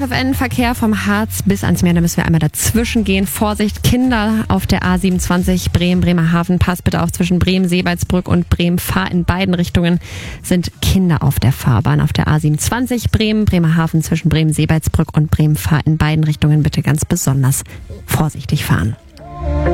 FFN, Verkehr vom Harz bis ans Meer, da müssen wir einmal dazwischen gehen. Vorsicht, Kinder auf der A27 Bremen-Bremerhaven. Pass bitte auf, zwischen Bremen-Seebaldsbrück und Bremen-Fahr in beiden Richtungen sind Kinder auf der Fahrbahn. Auf der A27 Bremen-Bremerhaven zwischen Bremen-Seebaldsbrück und Bremen-Fahr in beiden Richtungen bitte ganz besonders vorsichtig fahren.